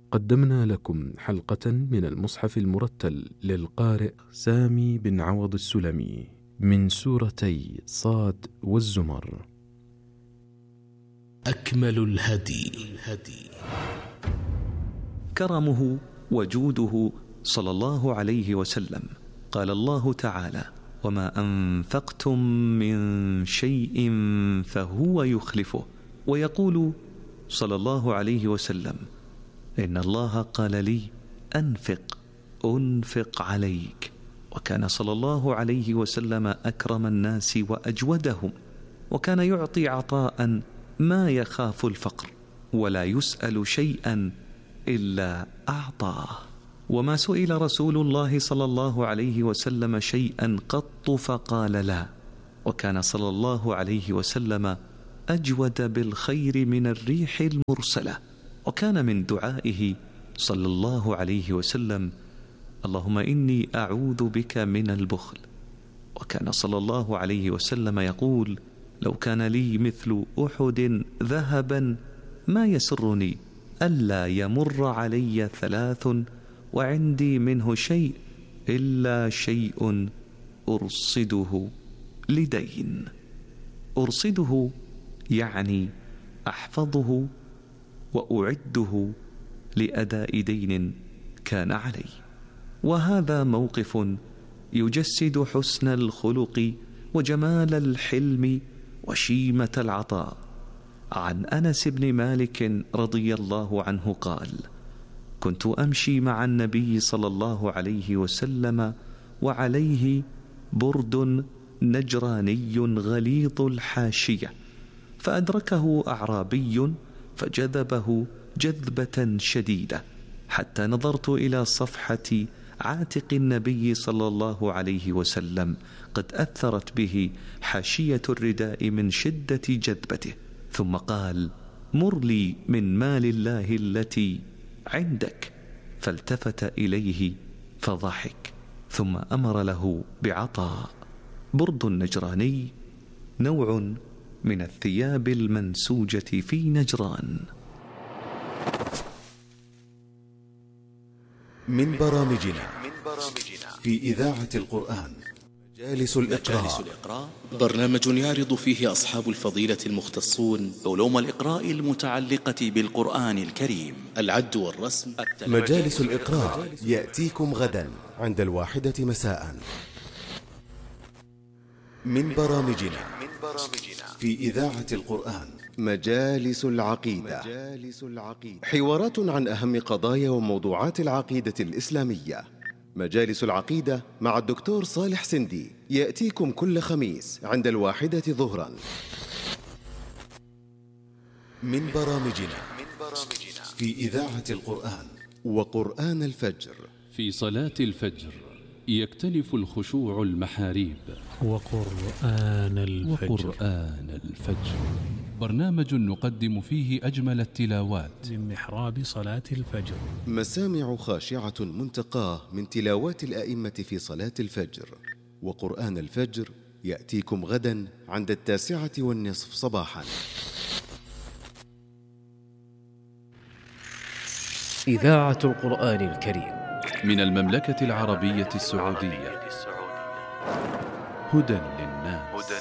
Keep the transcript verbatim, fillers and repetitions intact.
قدمنا لكم حلقة من المصحف المرتل للقارئ سامي بن عوض السلمي من سورتي صاد والزمر. أكمل الهدي كرمه وجوده صلى الله عليه وسلم. قال الله تعالى: وما أنفقتم من شيء فهو يخلفه. ويقول صلى الله عليه وسلم: إن الله قال لي أنفق أنفق عليك. وكان صلى الله عليه وسلم أكرم الناس وأجودهم، وكان يعطي عطاء ما يخاف الفقر ولا يسأل شيئا إلا أعطاه. وما سئل رسول الله صلى الله عليه وسلم شيئا قط فقال لا. وكان صلى الله عليه وسلم أجود بالخير من الريح المرسلة. وكان من دعائه صلى الله عليه وسلم: اللهم إني أعوذ بك من البخل. وكان صلى الله عليه وسلم يقول: لو كان لي مثل أحد ذهبا ما يسرني ألا يمر علي ثلاث وعندي منه شيء إلا شيء أرصده لدين. أرصده يعني أحفظه وأعده لأداء دين كان علي. وهذا موقف يجسد حسن الخلق وجمال الحلم وشيمة العطاء. عن أنس بن مالك رضي الله عنه قال: كنت أمشي مع النبي صلى الله عليه وسلم وعليه برد نجراني غليظ الحاشية، فأدركه أعرابي فجذبه جذبة شديدة، حتى نظرت إلى صفحة عاتق النبي صلى الله عليه وسلم قد أثرت به حاشية الرداء من شدة جذبته، ثم قال: مر لي من مال الله التي عندك. فالتفت إليه فضحك، ثم أمر له بعطاء. برد النجراني نوع من الثياب المنسوجة في نجران. من برامجنا في إذاعة القرآن مجالس الإقراء، برنامج يعرض فيه أصحاب الفضيلة المختصون علوم الإقراء المتعلقة بالقرآن الكريم، العد والرسم. مجالس الإقراء يأتيكم غدا عند الواحدة مساء. من برامجنا في إذاعة القرآن مجالس العقيدة، حوارات عن أهم قضايا وموضوعات العقيدة الإسلامية. مجالس العقيدة مع الدكتور صالح سندي يأتيكم كل خميس عند الواحدة ظهرا. من برامجنا في إذاعة القرآن وقرآن الفجر. في صلاة الفجر يختلف الخشوع المحاريب. وقرآن الفجر وقرآن الفجر برنامج نقدم فيه أجمل التلاوات من محراب صلاة الفجر. مسامع خاشعة منتقاه من تلاوات الأئمة في صلاة الفجر. وقرآن الفجر يأتيكم غدا عند التاسعة والنصف صباحا. إذاعة القرآن الكريم من المملكة العربية السعودية. هدى